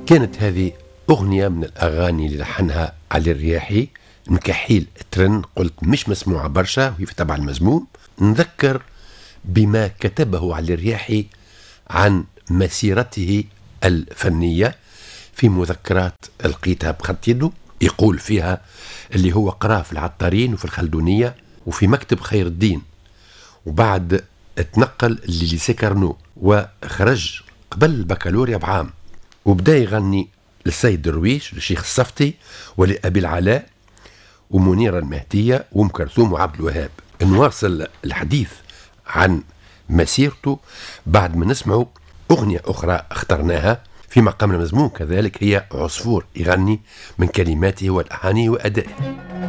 كانت هذه أغنية من الأغاني اللي لحنها علي الرياحي، مكحيل ترن، قلت مش مسموعة برشا وهي في تبع المزموم. نذكر بما كتبه علي الرياحي عن مسيرته الفنية في مذكرات لقيتها بخط يده، يقول فيها اللي هو قرأ في العطارين وفي الخلدونية وفي مكتب خير الدين، وبعد اتنقل لليسي كارنو وخرج قبل البكالوريا بعام، وبدا يغني للسيد درويش، للشيخ الصفتي، ولأبي العلاء ومنيرة المهدية وأم كلثوم وعبد الوهاب. نواصل الحديث عن مسيرته بعد ما نسمعوا أغنية أخرى اخترناها في مقام المزمون كذلك، هي عصفور يغني من كلماته والأغاني وأدائه.